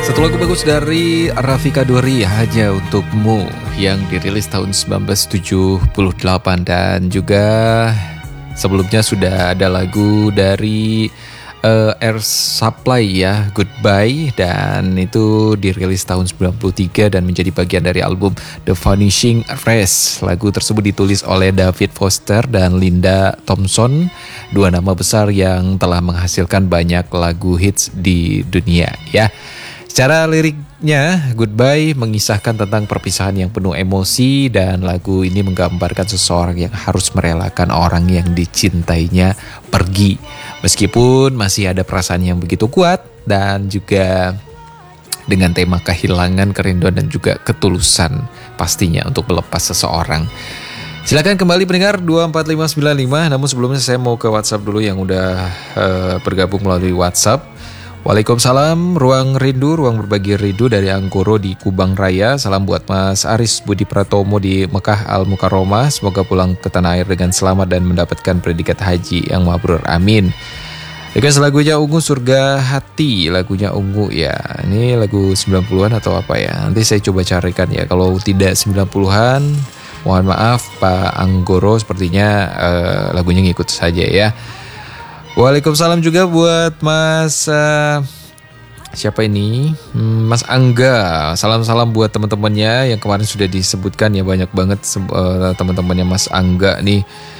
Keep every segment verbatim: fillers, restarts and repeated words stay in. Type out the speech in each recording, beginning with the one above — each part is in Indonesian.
Satu lagu bagus dari Rafika Duri, Hanya Untukmu, yang dirilis tahun sembilan belas tujuh puluh delapan. Dan juga sebelumnya sudah ada lagu dari uh, Air Supply ya, Goodbye, dan itu dirilis tahun sembilan puluh tiga dan menjadi bagian dari album The Vanishing Race. Lagu tersebut ditulis oleh David Foster dan Linda Thompson, dua nama besar yang telah menghasilkan banyak lagu hits di dunia ya. Secara liriknya, Goodbye mengisahkan tentang perpisahan yang penuh emosi, dan lagu ini menggambarkan seseorang yang harus merelakan orang yang dicintainya pergi. Meskipun masih ada perasaan yang begitu kuat, dan juga dengan tema kehilangan, kerinduan, dan juga ketulusan pastinya untuk melepas seseorang. Silakan kembali pendengar dua empat lima sembilan lima. Namun sebelumnya saya mau ke WhatsApp dulu yang udah uh, bergabung melalui WhatsApp. Waalaikumsalam, ruang rindu, ruang berbagi rindu dari Angkoro di Kubang Raya. Salam buat Mas Aris Budi Pratomo di Mekah Al Mukarromah. Semoga pulang ke tanah air dengan selamat dan mendapatkan predikat haji yang mabrur. Amin. Request lagunya Ungu, Surga Hati. Lagunya Ungu ya. Ini lagu sembilan puluhan atau apa ya? Nanti saya coba carikan ya. Kalau tidak sembilan puluhan, mohon maaf Pak Anggoro, sepertinya uh, lagunya ngikut saja ya. Waalaikumsalam juga buat Mas uh, siapa ini? Mas Angga. Salam-salam buat teman-temannya yang kemarin sudah disebutkan ya, banyak banget uh, teman-temannya Mas Angga nih.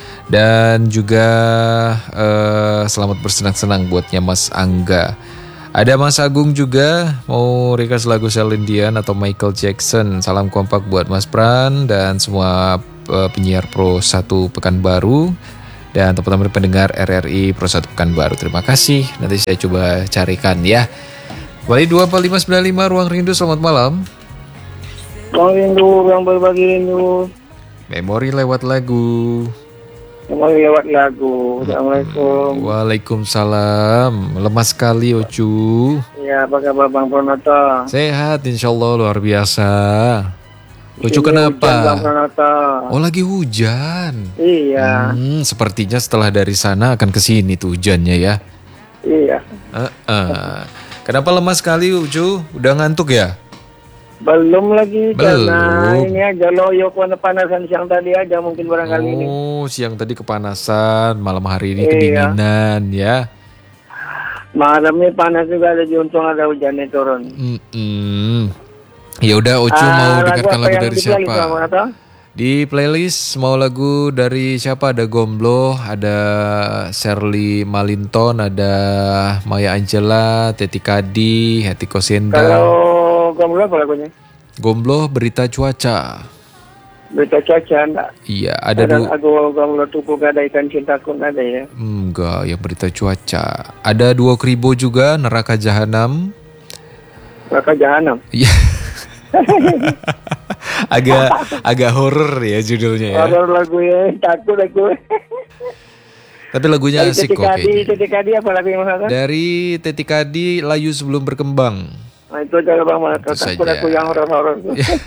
Dan juga uh, selamat bersenang-senang buatnya Mas Angga. Ada Mas Agung juga mau request lagu Celine Dion atau Michael Jackson. Salam kompak buat Mas Pran dan semua uh, penyiar Pro satu Pekanbaru. Dan teman-teman pendengar R R I Pro satu Pekanbaru, terima kasih. Nanti saya coba carikan ya. Kembali dua empat lima sembilan lima Ruang Rindu, selamat malam. Ruang Rindu, ruang berbagi rindu. Memori lewat lagu. Memori lewat lagu. Assalamualaikum. Waalaikumsalam. Lemas sekali Ocu. Ya, apa kabar Bang Pranata? Sehat insyaallah, luar biasa. Ocu kenapa? Oh lagi hujan. Iya. Hmm, sepertinya setelah dari sana akan kesini tuh hujannya ya. Iya. Uh-uh. Kenapa lemas sekali Ucu? Udah ngantuk ya? Belum lagi. Belum. Karena ini aja loyo kepanasan siang tadi aja mungkin barangkali oh, ini. Oh siang tadi kepanasan, malam hari ini iya. kedinginan ya. Malam ini panas juga, ada juntung, ada hujannya turun. Mm-mm. Ya udah Ocu uh, mau dengarkan lagu, lagu dari siapa? Di playlist mau lagu dari siapa? Ada Gomblo, ada Shirley Malinton, ada Maya Angela, Teti Kadi, Heti Kosenda. Kalau Gomblo apa lagunya? Gomblo Berita Cuaca. Berita Cuaca enggak? Iya, ada, ada dua. Lagu Gomblo Tuku Gada Ikan Cintaku ada ya? Enggak, yang Berita Cuaca. Ada Dua Kribo juga, Neraka Jahanam. Neraka Jahanam. Iya. agak agak horor ya judulnya ya. Horor lagunya, takut aku. Tapi lagunya dari asik kok kayaknya. Teti Kadi apa lagu yang masalah? Dari Teti Kadi, Layu Sebelum Berkembang. Nah itu aja Bang Malaka, takut aku yang horor-horor.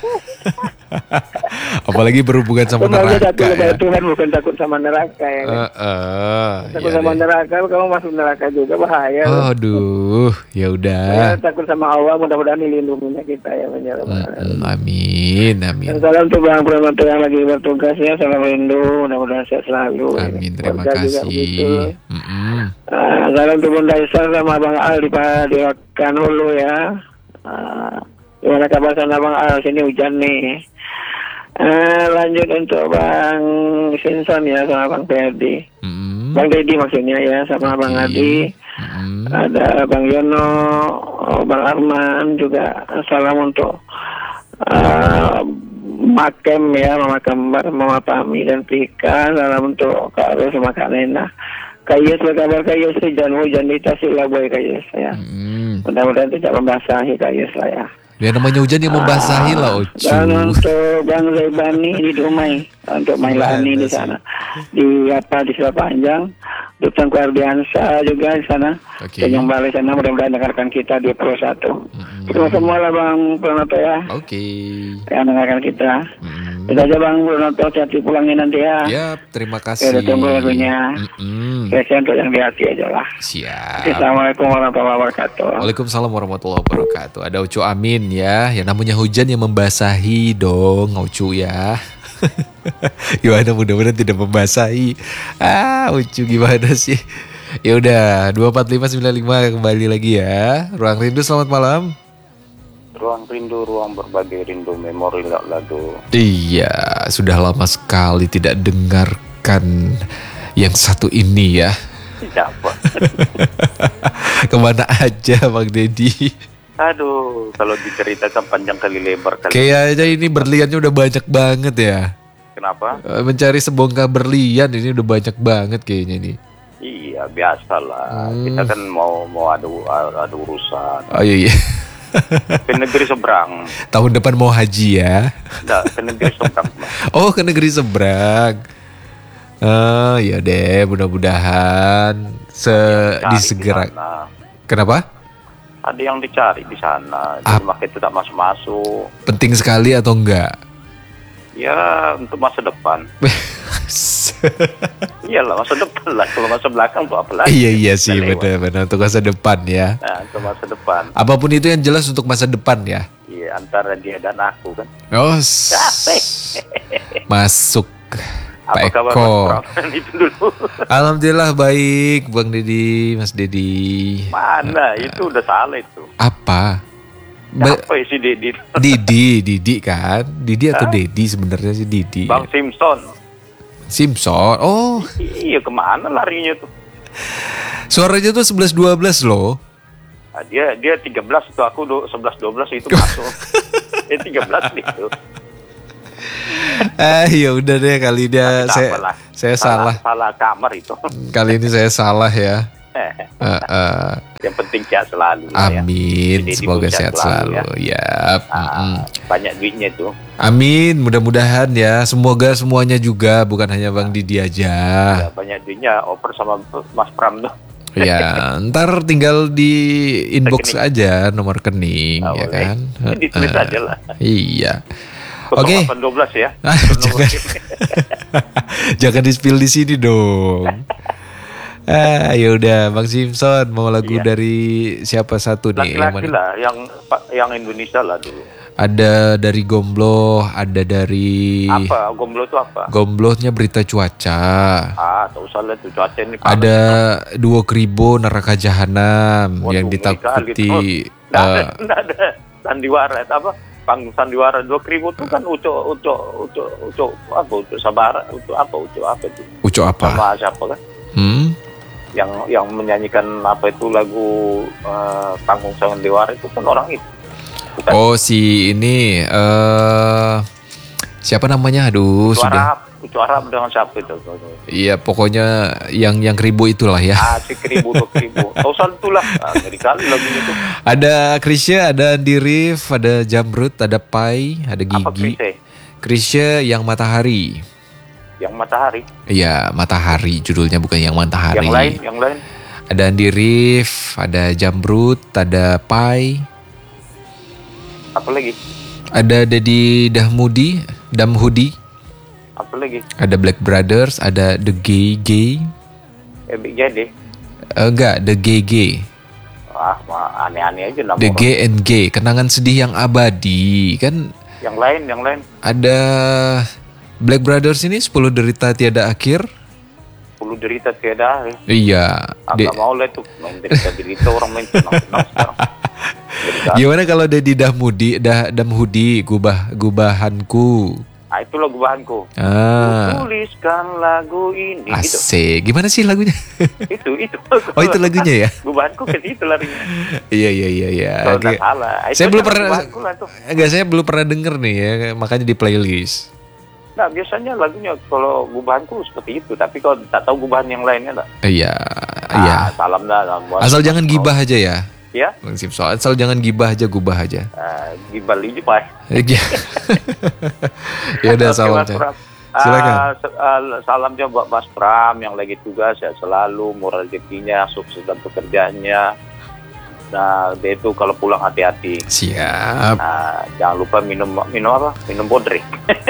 Apalagi berhubungan sama neraka takut ya. Tuhan bukan takut sama neraka ya kan? Uh, uh, takut iya sama deh. neraka, kamu masuk neraka juga bahaya. Aduh, ya udah. Ya, takut sama Allah, mudah-mudahan dilindungi kita ya. Uh, amin, amin. Dan salam untuk Bang Pranata yang lagi bertugas ya, salam rindu, mudah-mudahan sehat selalu. Amin, terima Warga kasih. Mm-hmm. Uh, salam untuk Bunda Isa sama Bang Al di di Kanulu ya. Uh, gimana kabar sana Bang Al? Sini hujan nih. Uh, lanjut untuk Bang Sinson ya sama Bang Ferdi. Mm-hmm. Bang Dedi maksudnya ya sama okay. Bang Adi. Mm-hmm. Ada Bang Yono, Bang Arman juga. Salam untuk uh, Makem ya, Mama Kembar, Mama Pami dan Pika. Salam untuk Kak Ros sama Kak Nena. Kayus, kabar Kayus, hujan hujan di Tasik Boy Kayus ya. Mm. Mudah-mudahan tidak membasahi Kayus lah ya. Ya namanya hujan yang membasahi ah, lah Ocu. Dan untuk Bang Lebani di Dumai, untuk Mailani di sana, di apa di Selat Panjang, Dutan Kuardiansa juga di sana, okay. Yang balik sana mudah-mudahan dengarkan kita di Pro satu. Mm-hmm. Terima semua lah Bang Pranata ya. Oke. Okay. Yang dengarkan kita. Mm-hmm. Udah aja Bang Bruno, hati-hati pulangnya nanti ya. Yap, terima Ya, kasih. udah tunggu lagunya. Mm-mm. Biasanya untuk yang di hati aja lah. Siap. Assalamualaikum warahmatullahi wabarakatuh. Waalaikumsalam warahmatullahi wabarakatuh. Ada Ucu Amin ya. Yang namanya hujan yang membasahi dong, Ucu ya. Gimana, mudah-mudahan tidak membasahi. Ah, Ucu gimana sih? Ya udah, dua empat lima sembilan lima kembali lagi ya. Ruang Rindu, selamat malam. Ruang rindu, ruang berbagi rindu, memori lado. Iya, sudah lama sekali tidak dengarkan yang satu ini ya. Siapa? Kemana aja Bang Deddy? Aduh, kalau diceritakan panjang kali lebar kali. Kayaknya ini berliannya udah banyak banget ya. Kenapa? Eh, Mencari sebongkah berlian ini udah banyak banget kayaknya nih. Iya, biasalah. Hmm. Kita kan mau mau ada ada urusan. Oh iya, iya. Ke negeri seberang. Tahun depan mau haji ya. Enggak, ke negeri seberang. Bang. Oh, ke negeri seberang. Oh ya deh, mudah-mudahan se Cari disegera. di sana. Kenapa? Ada yang dicari di sana. Ap- Jadi makanya tidak masuk-masuk. Penting sekali atau enggak? Ya, untuk masa depan. Iyalah, masa depan lah. Kalau masa belakang tuh apa lagi? Iya iya sih, Udah lewat. benar-benar untuk masa depan ya. Nah, untuk masa depan. Apapun itu yang jelas untuk masa depan ya. Iya, antara dia dan aku kan. Oh, s- Capek. masuk Pak Apa kabar Eko. Mas Pram? Itu dulu. Alhamdulillah baik, Bang Deddy, Mas Deddy. Mana? Itu udah salah itu. Apa? Ba- Apa sih Didi? Didi, Didi kan? Didi atau Hah? Dedi sebenarnya sih Didi. Bang Simpson. Simpson. Oh, Iya, kemana larinya tuh? suaranya tuh sebelas dua belas loh. Nah, dia dia tiga belas itu, aku sebelas dua belas itu masuk. Dia tiga belas itu. Ah, ya udah deh kali dia Tapi tak saya apalah. saya salah. Salah kamar itu. Kali ini saya salah ya. Eh, eh. Yang penting sehat selalu. lah ya. Amin, Jadi semoga dipuja sehat selalu, selalu. Ya. Ah, banyak duitnya tuh. Amin, mudah-mudahan ya. Semoga semuanya juga, bukan hanya Bang Didi Ya, aja. banyak duitnya oper sama Mas Pram tuh. Ya, ntar tinggal di inbox Rekening. aja nomor rekening, Ah, ya boleh. kan? Ditulis Eh, aja lah. Iya. Oke. delapan dua belas ya. Ah, jangan, jangan di-spill di sini dong. Ah, ya udah, Bang Simpson mau lagu Iya. dari siapa satu nih? Yang Laki-laki mana? lah, yang yang Indonesia lah dulu. Ada dari Gombloh, ada dari Apa? Gomblo itu apa? Gomblohnya Berita Cuaca. Ah, tak usah lah tuh cuaca ini. panas. Ada Duo Kribo Neraka Jahanam Waduh, yang ngeri kali ditakuti. tuh. Nggak ada, eh, nggak ada sandiwara itu apa? Panggung sandiwara dua kribo itu kan ucok ucok ucok ucok apa ucok sabara ucok apa ucok apa itu Uco apa? sama siapa kan? Hmm? Yang yang menyanyikan apa itu lagu eh, panggung sandiwara itu kan orang itu. Bukan Oh si ini eh siapa namanya? Aduh ucok sudah. Arab, ucok Arab dengan siapa itu? Iya pokoknya yang yang Kribo itulah ya. Ah, si kribo dua kribo. Tahu itulah. Ah, ngeri kali lagunya itu. Ada Krisya, ada Andi Rif, ada Jamrut, ada Pai, ada Apa Gigi. Krisye? Krisya yang Matahari. Yang matahari. Iya Matahari judulnya, bukan yang Matahari. Yang lain, yang lain. Ada Andi Rif, ada Jamrut, ada Pai, Apa lagi? ada Dedi Dahmudi, Damhudi, Apa lagi? ada Black Brothers, ada The Gay Gay. Eh, Big Jadi. Eh, enggak, The Gay Gay. Ah, mah aneh-aneh aja nama The orang. Gay and Gay, kenangan sedih yang abadi. Kan Yang lain, yang lain. ada Black Brothers ini sepuluh derita tiada akhir. Puluh derita tiada. Eh. Iya. De- Agak mau lah itu main derita-derita orang main senang-senang sekarang. Ngeri kali. Gimana kalau Dedi Dahmudi, dah Damhudi, gubah gubahanku. Ah, itu lagu bahanku. Ah, Tuliskan lagu ini. Itu, asik. Gimana sih lagunya? itu, itu. Oh itu lagunya ya? Gubahanku ke situ larinya. Iya iya iya iya. Kalau Oke. nggak salah. Itu Saya belum kan pernah, gubahanku lah tuh. enggak saya belum pernah denger nih ya, makanya di playlist. Nah, biasanya lagunya kalau gubahanku seperti itu. Tapi kalau tak tahu gubahan yang lainnya lah. Iya Ah, iya. salam dah. salam buat- Asal jangan gibah aja ya, Ya. Bang Simpson. Asal jangan gibah aja, gubah aja. Ah, di Bali juga. Iya. Ya udah Oke, salam. Mas Pram. Silakan. Ah, se- ah, salamnya buat Mas Pram yang lagi tugas, sehat selalu, murah rezekinya, sukses dalam pekerjaannya. Nah, dia itu kalau pulang hati-hati. Siap. Nah, jangan lupa minum minum apa? Minum bodrek.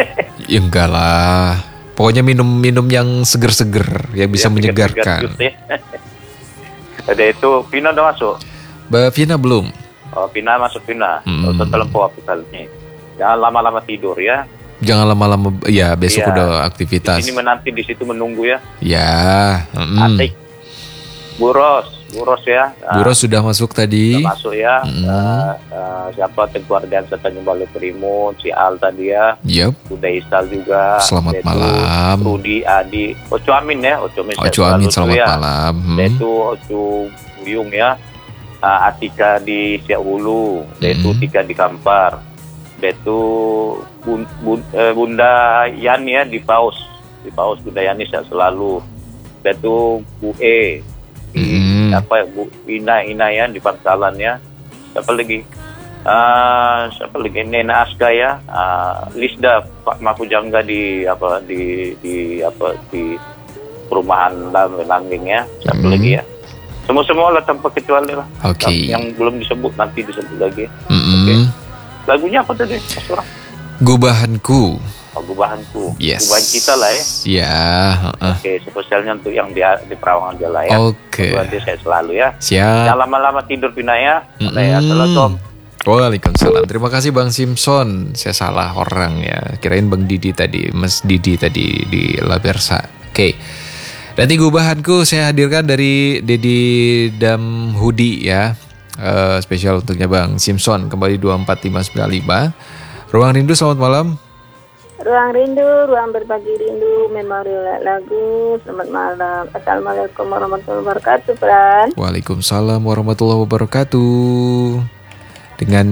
Ya enggak lah. Pokoknya minum-minum yang seger-seger, yang bisa Ya, menyegarkan. segar-segar jus, ya. Ada itu, Pina udah masuk? Mbak Vina belum? Oh, Pina masuk Pina. Hmm. Untuk telepon apa kali ini. Jangan lama-lama tidur ya. Jangan lama-lama, ya besok Iya. udah Di aktivitas. sini menanti, di situ menunggu ya. Ya, mm. Asik. Buros, Buros ya. Nah, Buros sudah masuk tadi. udah masuk ya. Mm. Nah, nah, siapa Teguh Ardian Tanjung Balai Primun, si Al tadi ya. Yup. Udah Isal juga. Selamat Yaitu malam. Rudi, Adi, Oco Amin ya. Oco Amin. Oco sehat Amin, selalu selamat ya. malam. Hmm. Yaitu Oco Buyung ya. Uh, Atika di Siak Hulu. Yaitu Hmm. Tika di Kampar. Yaitu bun, bun, eh, Bunda Yani ya di Paus. Di Paus Bunda Yani sehat selalu. Yaitu Bu E. Di, Hmm. apa ya, Bu Ina Ina ya di Pangkalan ya. Siapa lagi? Uh, siapa lagi? Nena Aska ya. Uh, Lisda Pak Makujangga di apa di di apa di perumahan Lang- Langgeng ya. Siapa Hmm. lagi ya? Semua semua lah tanpa kecuali lah. Oke. Yang belum disebut nanti disebut lagi. Mm-mm. Lagunya apa tadi? Mas Orang? Gubahanku. Oh, Gubahanku. Yes. Gubahan kita lah ya. Ya. heeh. Oke, spesialnya untuk yang di, di Perawangan Jala ya. Oke. Gubahan dia saya selalu ya. Siap. Jangan lama-lama tidur Pina ya. Mm-mm. Ya, Assalamualaikum. Waalaikumsalam. Terima kasih Bang Simpson. Saya salah orang ya. Kirain Bang Didi tadi, Mas Didi tadi di Labersa. Oke. Nanti gubahanku saya hadirkan dari Dedi Damhudi ya. Eh, spesial untuknya Bang Simpson kembali dua empat lima sembilan lima. Ruang Rindu, selamat malam. Ruang rindu, ruang berbagi rindu, memori lagu. Selamat malam. Assalamualaikum warahmatullahi wabarakatuh, Pran. Waalaikumsalam warahmatullahi wabarakatuh. Dengan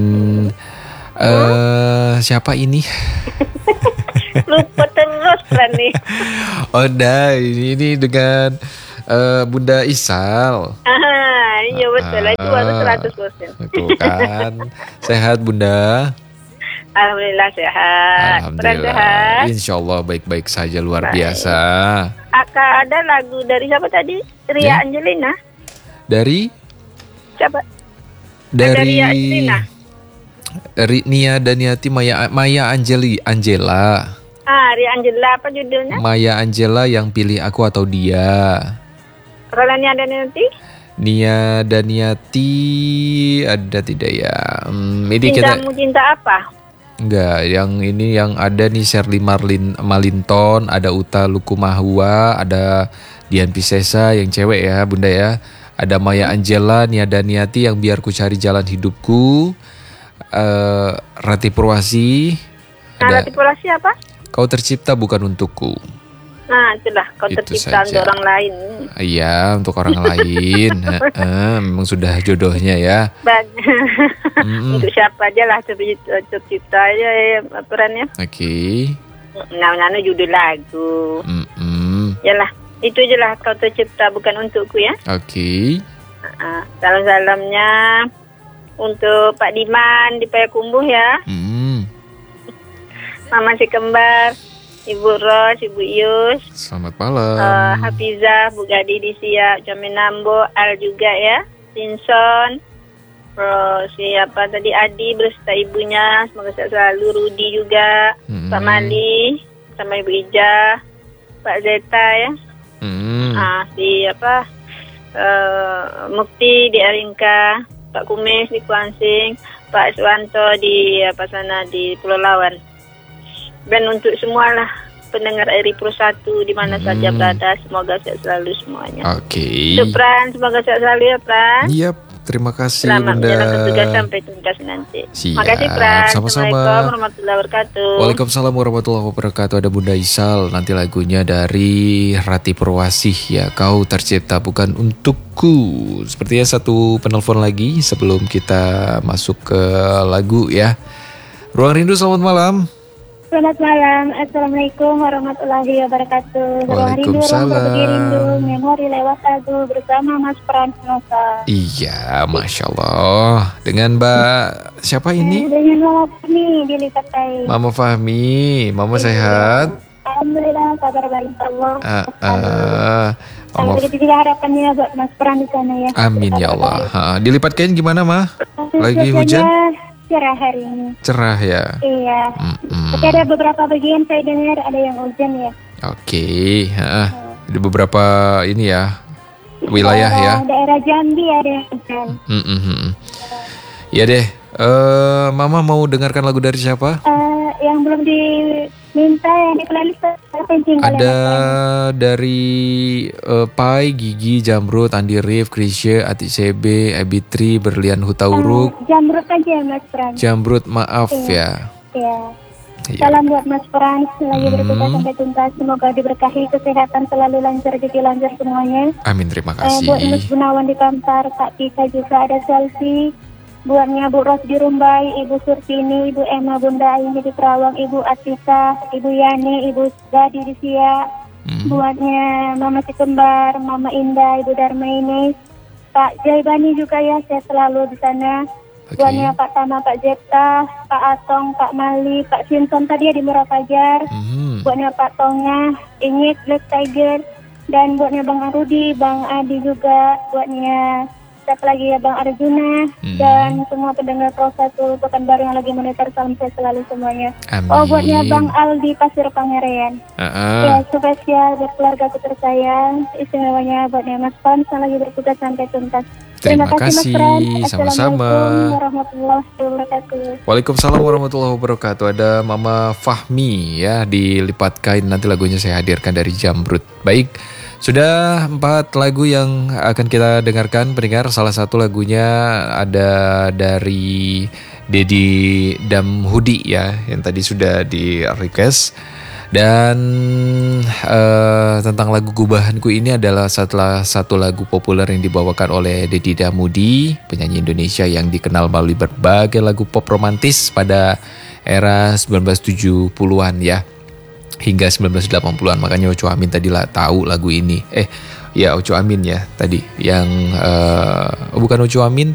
eh siapa ini? Lupa terus, Pran nih. Oh, nah, ini, ini dengan eh, Bunda Isal. Ah, iya betul. Itu baru seratus persen. Tuh kan. Sehat Bunda? Alhamdulillah sehat. Pran Alhamdulillah. sehat. Insya Allah baik-baik saja, luar Baik. biasa. Aka ada lagu dari siapa tadi? Ria Ya. Angelina. Dari Siapa? dari Ria Angelina. dari Nia Daniati Maya Maya Angeli Angela. Ah, Ria Angelina apa judulnya? Maya Angela yang pilih aku atau dia. Kalau ini ada nanti? Nia Daniati ada tidak ya? Hmm, ini kita Cintamu cinta apa? enggak, yang ini yang ada nih Shirley Marlin Malinton, ada Uta Lukumahua, ada Dian Piscesa yang cewek ya Bunda ya. Ada Maya Angela, Nia Daniati yang biar ku cari jalan hidupku. eh Rati Purwasi. Nah, Ada manipulasi apa? Kau tercipta bukan untukku. Nah, itulah kau Itu tercipta saja. untuk orang lain. Iya, untuk orang lain. Heeh, memang sudah jodohnya ya. Bag- Mm-mm. Untuk siapa aja lah tercipta, tercipta aja ya perannya. Oke. Nah, judul lagu. Mm-mm. Yalah, itu aja lah kau tercipta bukan untukku ya. Oke. Uh, salam-salamnya untuk Pak Diman di Payakumbuh ya. Mm. Mama si kembar, Ibu Ros, Ibu Ius, Selamat malam. uh, Hafizah, Bu Gadi di Siak, Jaminambo, Al juga ya, Sinson, terus siapa tadi Adi beserta ibunya, semoga sehat selalu, Rudi juga, Mm. Pak Mali, sama Ibu Ija, Pak Zeta ya, Mm. ah si apa, uh, Mukti di Aringka, Pak Kumis di Kuansing, Pak Suwanto di apa sana di Pulau Lawan. Dan untuk semualah pendengar Eri Pro satu di mana Hmm. saja berada, semoga sehat selalu semuanya. Oke. Untuk Pran, semoga sehat selalu ya Pran. Iya, terima kasih Selamat Bunda. menjalankan tugas sampai tuntas nanti. Siap, Makasih Pran. sama-sama. Assalamualaikum warahmatullahi wabarakatuh. Waalaikumsalam warahmatullahi wabarakatuh. Ada Bunda Isal. Nanti lagunya dari Rati Purwasih ya. Kau tercipta bukan untukku. Sepertinya satu penelpon lagi sebelum kita masuk ke lagu ya. Ruang Rindu, selamat malam. Selamat malam, Assalamualaikum warahmatullahi wabarakatuh. Ruang rindu, ruang Waalaikumsalam. berbagi rindu, memori lewat lagu bersama Mas Pran Nosa. Iya, Masya Allah. Dengan Mbak siapa ini? Dengan Mama Fahmi di Lipatai. Mama Fahmi. Mama sehat? Alhamdulillah, kabar baik Allah. Ah, ah. Kalau Mama begitu juga harapannya buat Mas Pran di sana ya. Amin ya Allah. Ha, dilipat kain gimana, Ma? Lagi Cuacanya hujan? cerah hari ini. Cerah ya. Iya. Mm-mm. Tapi ada beberapa bagian saya dengar ada yang hujan ya. Oke, heeh. Ada beberapa ini ya wilayah ya. Daerah, daerah Jambi ada yang hujan. Mm-mm. Ya deh, eh Mama mau dengarkan lagu dari siapa? Eh, yang belum diminta yang di playlist penting Ada dari eh, Pai, Gigi, Jamrut, Andi Rif, Krisya, Ati Sebe, Ebitri, Berlian Hutauruk, Jamrut aja Mas Pran. Jamrut maaf ya. Ya. Iya. Salam buat Mas Pran, lagi bertugas Hmm. sampai tuntas. Semoga diberkahi kesehatan selalu lancar, rezeki lancar semuanya. Amin, terima Eh, buat Mas kasih. Gunawan di Kampar, Kak Tika juga ada selfie. Buatnya Bu Ros di Rumbai, Ibu Surtini, Ibu Emma, Bunda Aini di Kerawang, Ibu Atika, Ibu Yani, Ibu Gadi di Siak. Hmm. Buatnya Mama Si Kembar, Mama Indah, Ibu Darmaini, Pak Jaibani juga ya, saya selalu di sana. Oke. Buatnya Pak Tama, Pak Jepta, Pak Atong, Pak Mali, Pak Sinton tadi ya di Murah Fajar. Hmm. Buatnya Pak Tonga, Ingit, Black Tiger, dan buatnya Bang Arudi, Bang Adi juga, buatnya siapa lagi ya Bang Arjuna, Hmm. dan semua pendengar Pro satu Pekanbaru yang lagi monitor, salam saya selalu semuanya. Amin. Oh, buatnya Bang Aldi Pasir Pangerean. Ah, Ya, spesial buat keluarga ku tersayang, istimewanya buatnya Mas Pon yang lagi bertugas sampai tuntas. Terima Mas kasih, Pran. sama-sama. Assalamualaikum warahmatullahi wabarakatuh. Waalaikumsalam warahmatullahi wabarakatuh. Ada Mama Fahmi ya di Lipat Kain. Nanti lagunya saya hadirkan dari Jamrut. Baik, sudah empat lagu yang akan kita dengarkan pendengar. Salah satu lagunya ada dari Dedi Damhudi ya, yang tadi sudah di request. Dan eh, tentang lagu Gubahanku ini adalah salah satu lagu populer yang dibawakan oleh Dedi Damudi, penyanyi Indonesia yang dikenal melalui berbagai lagu pop romantis pada era sembilan belas tujuh puluhan ya, hingga sembilan belas delapan puluhan. Makanya Ocho Amin tadi lah tahu lagu ini. Eh ya Ocho Amin ya tadi yang eh, bukan Ocho Amin